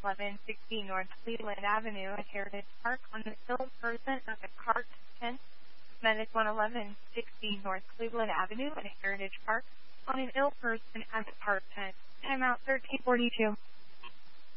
1160 North Cleveland Avenue at Heritage Park on an ill person at the CART tent. Medic 1160 North Cleveland Avenue at Heritage Park on an ill person at the CART tent. Timeout 1342.